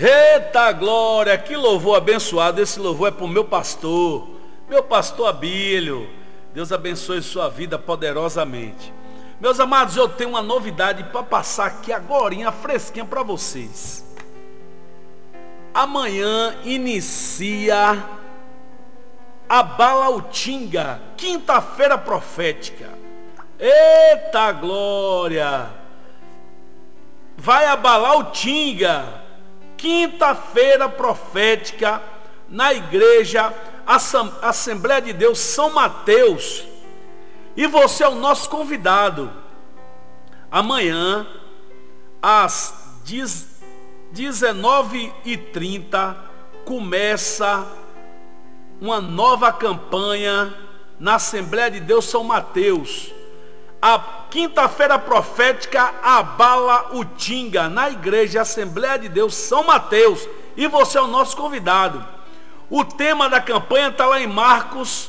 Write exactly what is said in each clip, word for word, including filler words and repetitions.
Eita glória, que louvor abençoado. Esse louvor é para o meu pastor, meu pastor Abílio. Deus abençoe sua vida poderosamente. Meus amados, eu tenho uma novidade para passar aqui agorinha, fresquinha para vocês. Amanhã inicia a Balautinga, quinta-feira profética. Eita glória! Vai abalar o Tinga, quinta-feira profética, na igreja Assembleia de Deus São Mateus. E você é o nosso convidado. Amanhã, às dezenove e trinta, começa uma nova campanha na Assembleia de Deus São Mateus. A quinta-feira profética abala o Tinga, na igreja Assembleia de Deus São Mateus. E você é o nosso convidado. O tema da campanha está lá em Marcos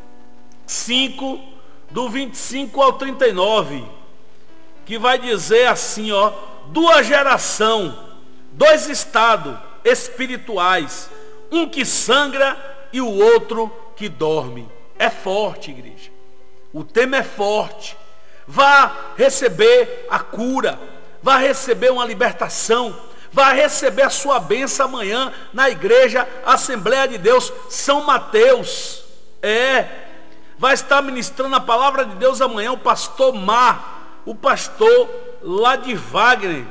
cinco, do vinte e cinco ao trinta e nove, que vai dizer assim, ó: duas gerações, dois estados espirituais, um que sangra e o outro que dorme. É forte, igreja. O tema é forte. Vá receber a cura, vá receber uma libertação, vá receber a sua bênção amanhã na igreja Assembleia de Deus São Mateus. É, vai estar ministrando a palavra de Deus amanhã o pastor Mar, o pastor lá de Wagner.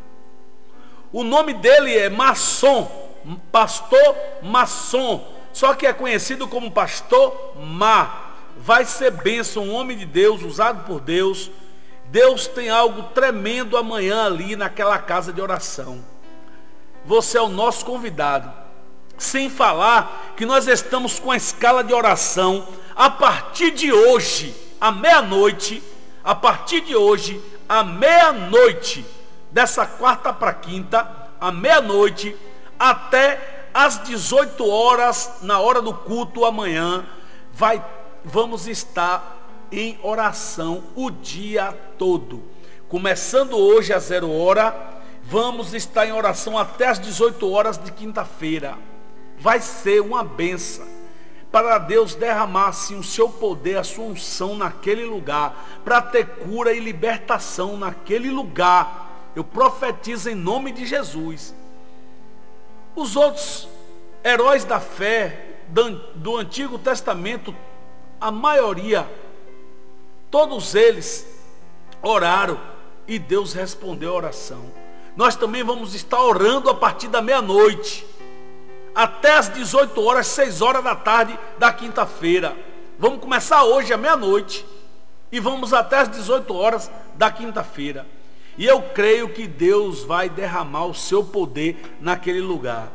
O nome dele é Maçom, pastor Maçom, só que é conhecido como pastor Mar. Vai ser bênção, um homem de Deus, usado por Deus. Deus tem algo tremendo amanhã ali naquela casa de oração. Você é o nosso convidado. Sem falar que nós estamos com a escala de oração a partir de hoje, à meia-noite, a partir de hoje, à meia-noite, dessa quarta para quinta, à meia-noite, até às dezoito horas, na hora do culto amanhã, vai vamos estar em oração o dia todo. Começando hoje às zero hora, vamos estar em oração até às dezoito horas de quinta-feira. Vai ser uma bênção para Deus derramar assim o seu poder, a sua unção naquele lugar, para ter cura e libertação naquele lugar. Eu profetizo em nome de Jesus. Os outros heróis da fé do Antigo Testamento, a maioria, todos eles oraram e Deus respondeu a oração. Nós também vamos estar orando a partir da meia-noite até as dezoito horas, seis horas da tarde da quinta-feira. Vamos começar hoje à meia-noite e vamos até as dezoito horas da quinta-feira. E eu creio que Deus vai derramar o seu poder naquele lugar.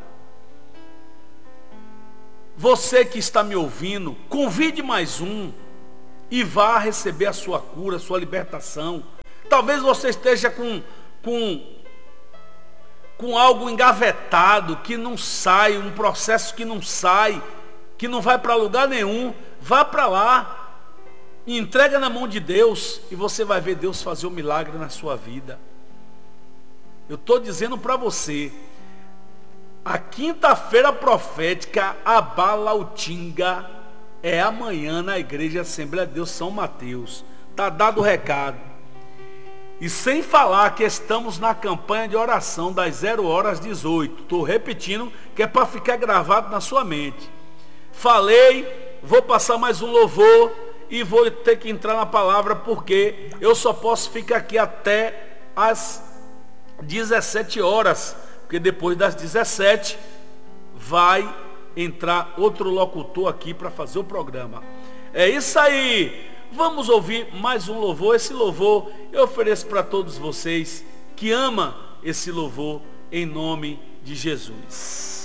Você que está me ouvindo, convide mais um e vá receber a sua cura, a sua libertação. Talvez você esteja com, com, com algo engavetado, que não sai, um processo que não sai, que não vai para lugar nenhum. Vá para lá, entrega na mão de Deus e você vai ver Deus fazer um milagre na sua vida. Eu estou dizendo para você, a quinta-feira profética abala o Tinga é amanhã na igreja Assembleia de Deus São Mateus. Está dado o recado. E sem falar que estamos na campanha de oração das zero horas às dezoito. Estou repetindo que é para ficar gravado na sua mente. Falei, vou passar mais um louvor e vou ter que entrar na palavra, porque eu só posso ficar aqui até as dezessete horas. Porque depois das dezessete vai entrar outro locutor aqui para fazer o programa. É isso aí. Vamos ouvir mais um louvor. Esse louvor eu ofereço para todos vocês que amam esse louvor, em nome de Jesus.